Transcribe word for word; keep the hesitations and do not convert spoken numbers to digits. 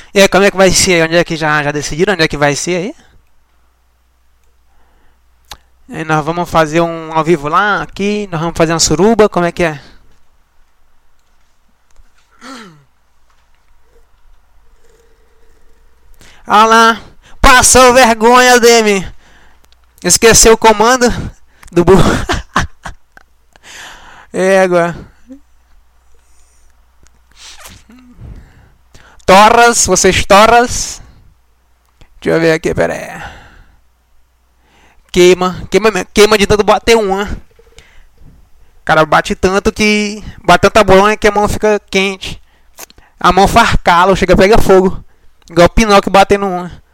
E aí, como é que vai ser? Onde é que já, já decidiram onde é que vai ser aí? E nós vamos fazer um ao vivo lá, aqui, nós vamos fazer uma suruba, como é que é? Ah lá, passou vergonha, Demi. Esqueceu o comando do burro. É, agora. Torras, vocês torras. Deixa eu ver aqui, pera aí. Queima, queima, queima de tanto bater uma. O cara bate tanto que. Bate tanta bolonha que a mão fica quente. A mão faz calo, chega a pegar fogo. Igual o Pinóquio batendo uma.